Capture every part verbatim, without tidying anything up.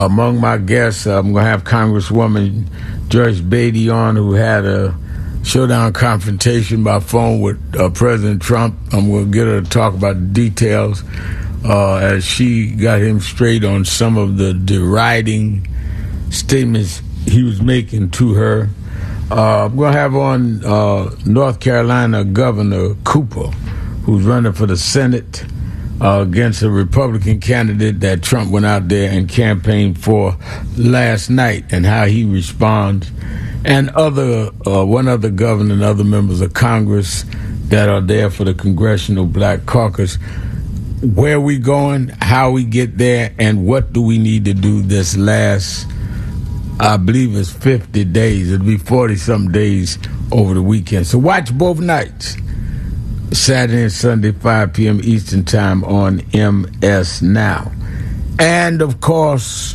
Among my guests, uh, I'm going to have Congresswoman Joyce Beatty on, who had a showdown confrontation by phone with uh, President Trump. I'm going to get her to talk about the details uh, as she got him straight on some of the deriding statements he was making to her. Uh, I'm going to have on uh, North Carolina Governor Cooper, who's running for the Senate uh, against a Republican candidate that Trump went out there and campaigned for last night, and how he responds, and other uh, one other governor and other members of Congress that are there for the Congressional Black Caucus. Where we going, how we get there, and what do we need to do this last, I believe it's fifty days. It'll be forty-something days over the weekend. So watch both nights, Saturday and Sunday, five p.m. Eastern Time on M S Now. And, of course,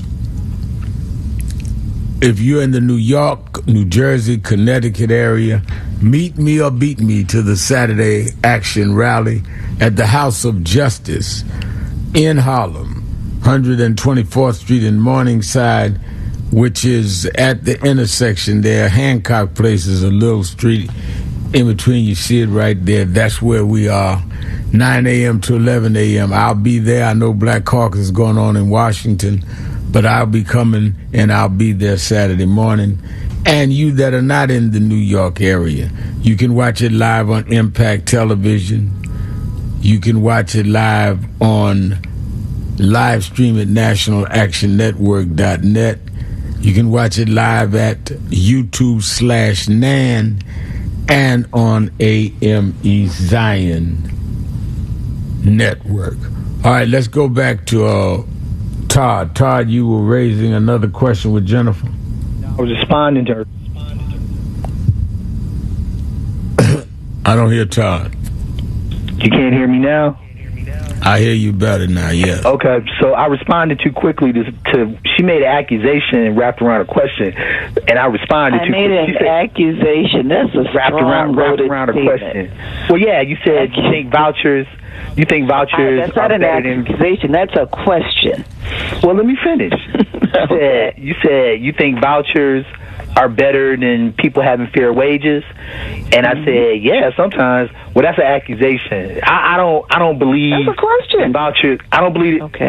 if you're in the New York, New Jersey, Connecticut area, meet me or beat me to the Saturday Action Rally at the House of Justice in Harlem, one hundred twenty-fourth Street in Morningside, which is at the intersection there. Hancock Place is a little street in between. You see it right there. That's where we are, nine a.m. to eleven a.m. I'll be there. I know Black Caucus is going on in Washington, but I'll be coming, and I'll be there Saturday morning. And you that are not in the New York area, you can watch it live on Impact Television. You can watch it live on live stream at national action network dot net. You can watch it live at YouTube slash Nan and on A M E Zion Network. All right, let's go back to uh, Todd. Todd, you were raising another question with Jennifer. I was responding to her. I don't hear Todd. You can't hear me now? I hear you better now, yeah. Okay, so I responded too quickly to, to she made an accusation and wrapped around a question, and I responded I too made quickly. an said, accusation. That's a wrapped around, wrapped around a question. Well, yeah, you said you think vouchers, you think vouchers I, that's not are an better accusation. Than, that's a question. Well, let me finish. You said, you said you think vouchers are better than people having fair wages, and I said, yeah, sometimes. Well, that's an accusation. I, I don't. I don't believe. That's a question. Vouchers. I don't believe. Okay.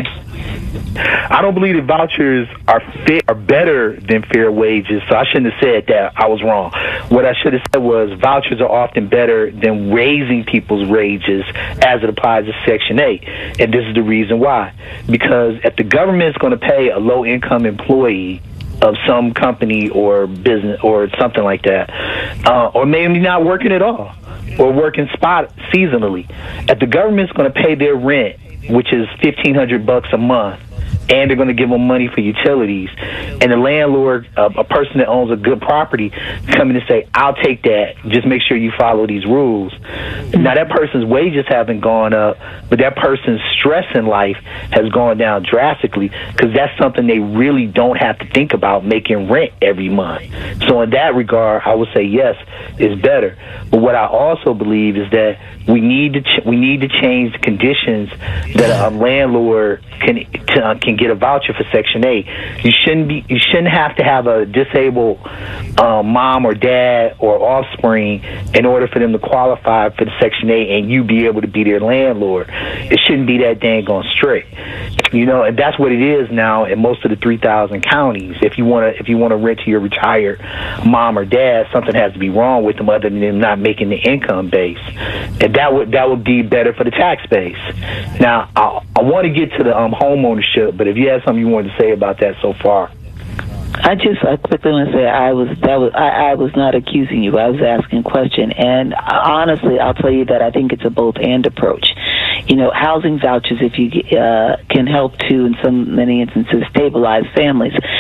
I don't believe that vouchers are fair, are better than fair wages. So I shouldn't have said that. I was wrong. What I should have said was vouchers are often better than raising people's wages as it applies to Section eight, and this is the reason why. Because if the government is going to pay a low-income employee of some company or business or something like that, uh, or maybe not working at all, or working spot seasonally, if the government's going to pay their rent, which is fifteen hundred bucks a month, and they're going to give them money for utilities, and the landlord, uh, a person that owns a good property, come in and say, I'll take that, just make sure you follow these rules. Now, that person's wages haven't gone up, but that person's stress in life has gone down drastically, because that's something they really don't have to think about, making rent every month. So in that regard, I would say yes, it's better. But what I also believe is that we need to ch- we need to change the conditions that a landlord can to, uh, can get a voucher for Section eight. You shouldn't be you shouldn't have to have a disabled uh, mom or dad or offspring in order for them to qualify for the Section eight, and you be able to be their landlord. It shouldn't be that dang on strict, you know. And that's what it is now in most of the three thousand counties. If you want to if you want to rent to your retired mom or dad, something has to be wrong with them other than them not making the income base, and that would that would be better for the tax base. Now, I, I want to get to the um, home ownership, but if you had something you wanted to say about that so far. I just I quickly want to say I was that was I, I was not accusing you. I was asking a question, and honestly, I'll tell you that I think it's a both and approach. You know, housing vouchers, if you uh, can help to, in some many instances, stabilize families.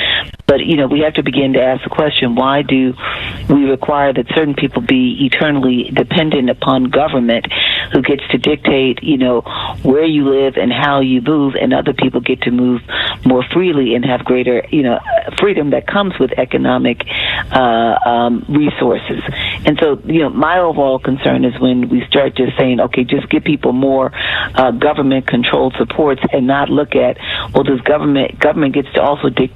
But, you know, we have to begin to ask the question, why do we require that certain people be eternally dependent upon government who gets to dictate, you know, where you live and how you move, and other people get to move more freely and have greater, you know, freedom that comes with economic uh, um, resources. And so, you know, my overall concern is when we start just saying, okay, just give people more uh, government-controlled supports and not look at, well, does government, government gets to also dictate